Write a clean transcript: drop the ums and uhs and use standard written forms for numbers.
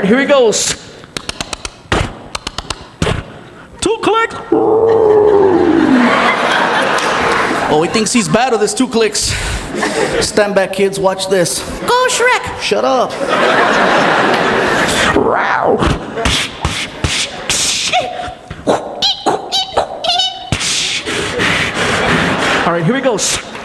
right, here he goes. 2 clicks. Oh, he thinks he's bad with his 2 clicks. Stand back, kids, watch this. Go, Shrek. Shut up. All right, here he goes.